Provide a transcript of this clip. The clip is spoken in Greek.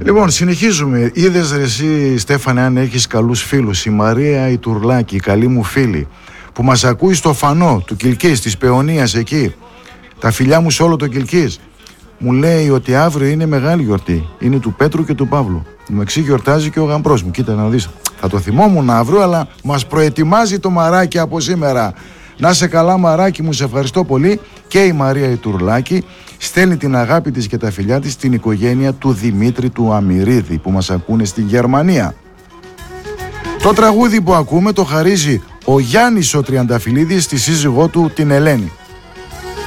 Λοιπόν, συνεχίζουμε. Είδες ρε εσύ, Στέφανε, αν έχεις καλούς φίλους, η Μαρία η Τουρλάκη, η καλή μου φίλη, που μας ακούει στο Φανό του Κιλκής, της Παιωνίας εκεί. Τα φιλιά μου σε όλο το Κιλκής. Μου λέει ότι αύριο είναι μεγάλη γιορτή. Είναι του Πέτρου και του Παύλου. Μου εξή γιορτάζει και ο γαμπρός μου. Κοίτα να δεις. Θα το θυμόμουν αύριο, αλλά μας προετοιμάζει το μαράκι από σήμερα. Να σε καλά, μαράκι μου, σε ευχαριστώ πολύ. Και η Μαρία η Τουρλάκη στέλνει την αγάπη της και τα φιλιά της στην οικογένεια του Δημήτρη του Αμυρίδη που μας ακούνε στην Γερμανία. Το τραγούδι που ακούμε το χαρίζει ο Γιάννης ο Τριανταφυλλίδης στη σύζυγό του την Ελένη.